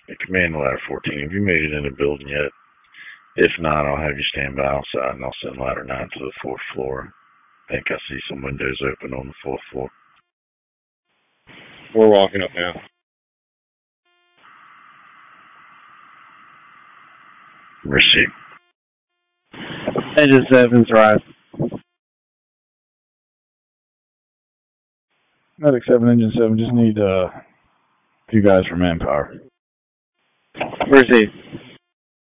Command ladder 14, have you made it in the building yet? If not, I'll have you stand by outside and I'll send ladder 9 to the 4th floor. I think I see some windows open on the 4th floor. We're walking up now. Receive. Engine 7's rise. Medic 7, Engine 7, just need a few guys for manpower. Receive.